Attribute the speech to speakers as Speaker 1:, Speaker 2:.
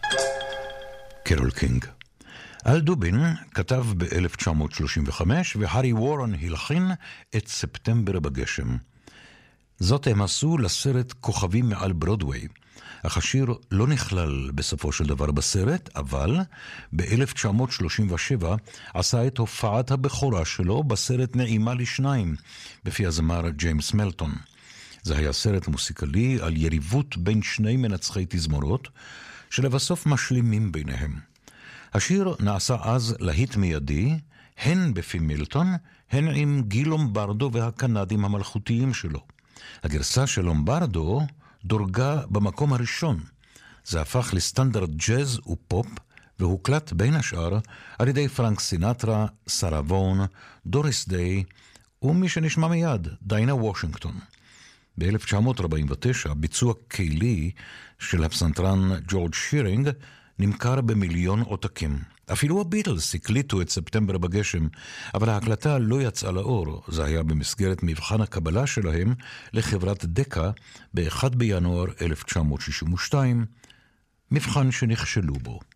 Speaker 1: קרול קינג. אל דובין כתב ב-1935 והרי וורן הלחין את ספטמבר בגשם. זאת הם עשו לסרט כוכבים מעל ברודווי. אך השיר לא נכלל בסופו של דבר בסרט, אבל ב-1937 עשה את הופעת הבכורה שלו בסרט נעימה לשניים, בפי הזמר ג'יימס מלטון. זה היה סרט מוסיקלי על יריבות בין שני מנצחי תזמורות, שלבסוף משלימים ביניהם. השיר נעשה אז להיט מיידי, הן בפי מילטון, הן עם גיל לומברדו והקנדים המלכותיים שלו. הגרסה של לומברדו דורגה במקום הראשון. זה הפך לסטנדרט ג'אז ופופ, והוקלט בין השאר על ידי פרנק סינטרה, סרה וון, דוריס דיי, ומי שנשמע מיד, דיינה וושינגטון. ב-1949 ביצוע קהילי של הפסנתרן ג'ורג' שירינג נמכר במיליון עותקים. אפילו הביטלס הקליטו את ספטמבר בגשם, אבל ההקלטה לא יצאה לאור. זה היה במסגרת מבחן הקבלה שלהם לחברת דקה ב-1 בינואר 1962, מבחן שנכשלו בו.